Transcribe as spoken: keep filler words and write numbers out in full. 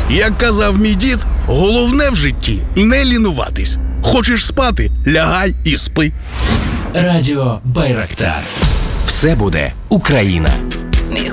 Як казав мій дід, головне в житті не лінуватись. Хочеш спати – лягай і спи. Радіо Байрактар. Все буде Україна.